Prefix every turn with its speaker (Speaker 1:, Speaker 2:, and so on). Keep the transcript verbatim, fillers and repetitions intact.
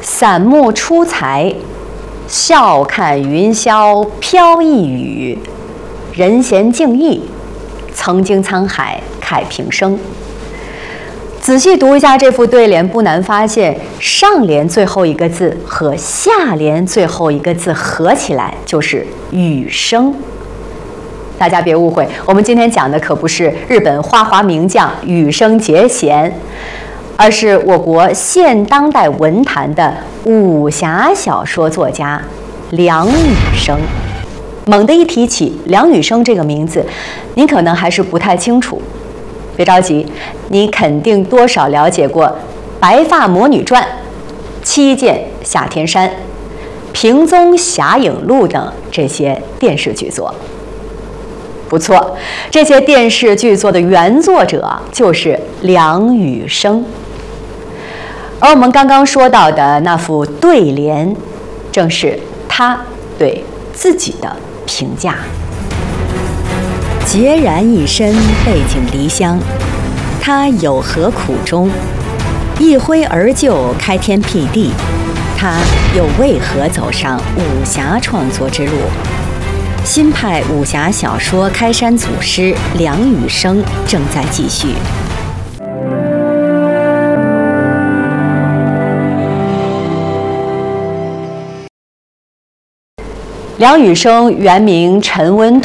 Speaker 1: 散目出才，笑看云霄飘逸雨，人闲静逸，曾经沧海慨平生。仔细读一下这副对联，不难发现，上联最后一个字和下联最后一个字合起来就是雨声。大家别误会，我们今天讲的可不是日本花滑名将羽生结弦，而是我国现当代文坛的武侠小说作家梁羽生。猛地一提起梁羽生这个名字，您可能还是不太清楚。别着急，你肯定多少了解过《白发魔女传》《七剑下天山》《平宗侠影录》等这些电视剧作。不错，这些电视剧作的原作者就是梁羽生。而我们刚刚说到的那副对联，正是他对自己的评价。孑然一身，背井离乡，他有何苦衷？一挥而就，开天辟地，他又为何走上武侠创作之路？新派武侠小说开山祖师梁羽生正在继续。梁羽生原名陈文